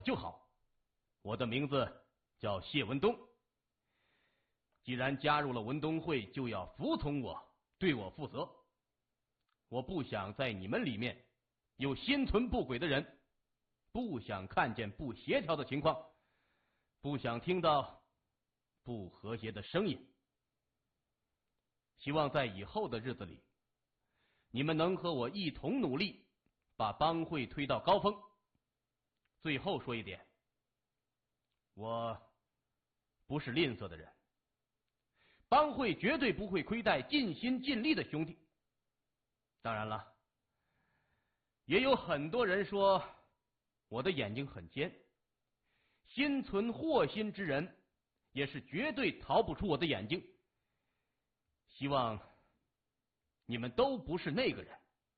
就好，我的名字叫谢文东。既然加入了文东会，就要服从我，对我负责。我不想在你们里面有心存不轨的人，不想看见不协调的情况，不想听到不和谐的声音。希望在以后的日子里，你们能和我一同努力，把帮会推到高峰。最后说一点，我不是吝啬的人，帮会绝对不会亏待尽心尽力的兄弟。当然了，也有很多人说我的眼睛很尖，心存祸心之人也是绝对逃不出我的眼睛。希望你们都不是那个人。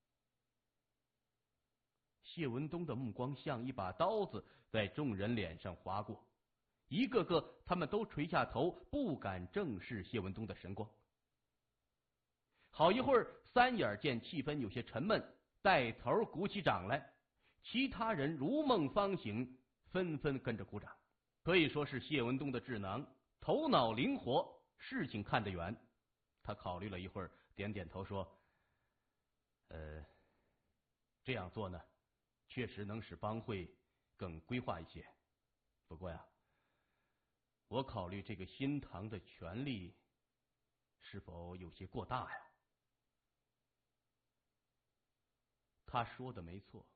谢文东的目光像一把刀子在众人脸上划过，一个个他们都垂下头，不敢正视谢文东的神光。好一会儿，三眼见气氛有些沉闷，带头鼓起掌来，其他人如梦方醒，纷纷跟着鼓掌。可以说是谢文东的智囊，头脑灵活，事情看得远。他考虑了一会儿，点点头说：这样做呢，确实能使帮会更规划一些。不过呀，我考虑这个新堂的权力是否有些过大呀？他说的没错，